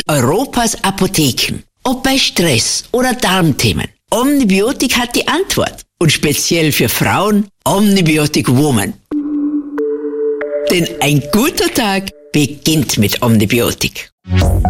Europas Apotheken. Ob bei Stress oder Darmthemen. Omnibiotik hat die Antwort. Und speziell für Frauen Omnibiotic Woman. Denn ein guter Tag beginnt mit Omnibiotik.